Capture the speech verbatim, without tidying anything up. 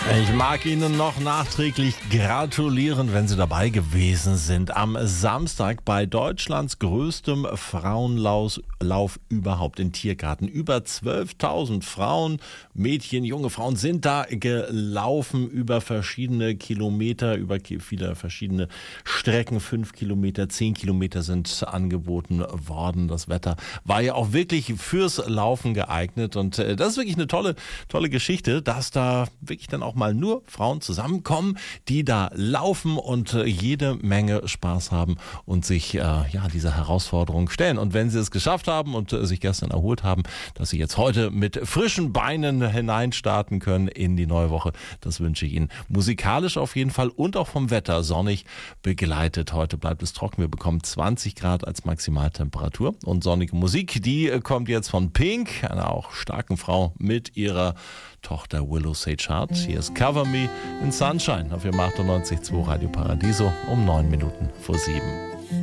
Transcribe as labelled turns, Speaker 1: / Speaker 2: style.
Speaker 1: Ich mag Ihnen noch nachträglich gratulieren, wenn Sie dabei gewesen sind. Am Samstag bei Deutschlands größtem Frauenlauf Lauf überhaupt in Tiergarten. Über zwölftausend Frauen, Mädchen, junge Frauen sind da gelaufen über verschiedene Kilometer, über viele verschiedene Strecken. Fünf Kilometer, zehn Kilometer sind angeboten worden. Das Wetter war ja auch wirklich fürs Laufen geeignet. Und das ist wirklich eine tolle, tolle Geschichte, dass da wirklich dann auch mal nur Frauen zusammenkommen, die da laufen und äh, jede Menge Spaß haben und sich äh, ja dieser Herausforderung stellen. Und wenn sie es geschafft haben und äh, sich gestern erholt haben, dass sie jetzt heute mit frischen Beinen hineinstarten können in die neue Woche, das wünsche ich Ihnen. Musikalisch auf jeden Fall und auch vom Wetter sonnig begleitet. Heute bleibt es trocken. Wir bekommen zwanzig Grad als Maximaltemperatur und sonnige Musik, die äh, kommt jetzt von Pink, einer auch starken Frau mit ihrer Tochter Willow Sage Hart. Hier ist Cover Me in Sunshine auf Ihrem achtundneunzig Komma zwei Radio Paradiso um neun Minuten vor sieben.